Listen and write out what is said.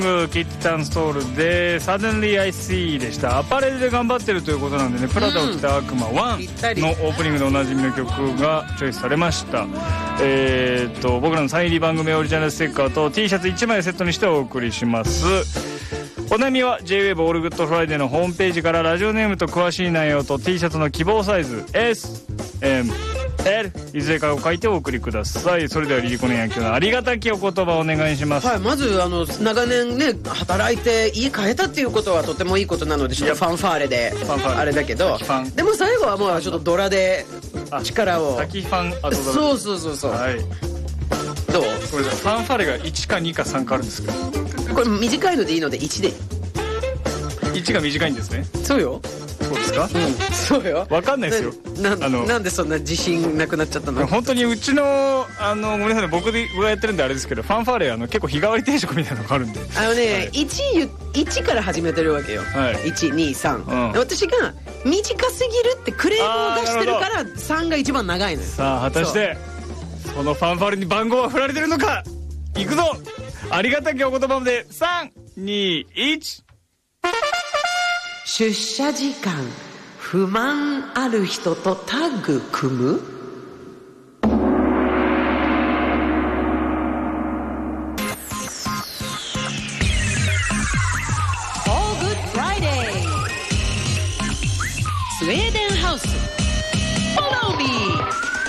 キッタンストールで Suddenly I See でした。アパレルで頑張ってるということなんでね、プラダを着た悪魔1のオープニングでおなじみの曲がチョイスされました。僕らのサイン入り番組オリジナルステッカーと T シャツ1枚セットにしてお送りします。お悩みは JWAVE オールグッドフライデーのホームページからラジオネームと詳しい内容と T シャツの希望サイズ S、M、L いずれかを書いてお送りください。それではリリコの野球のありがたきお言葉をお願いします。 はい、まず長年ね働いて家変えたっていうことはとてもいいことなので、ちょっとファンファーレであれだけど、でも最後はもうちょっとドラで力を先ファン後ドラ。 そう、はい、どうこれファンファーレが1か2か3かあるんですけど、 これ短いのでいいので1で 1が短いんですね。 そうよ。 そうですか。 そうよ。 わかんないですよ。 なんでそんな自信なくなっちゃったの。 本当にうちのごめんなさいね、僕がやってるんであれですけど、ファンファーレ結構日替わり定食みたいなのがあるんで、 1から始めてるわけよ、はい、123、私が短すぎるってクレームを出してるから3が一番長いのよ。 さあ果たしてそのファンファーレに番号は振られてるのか。いくぞ、ありがたきお言葉で321。 出社時間不満ある人とタッグ組む。スウェーデンハウスフォロービー。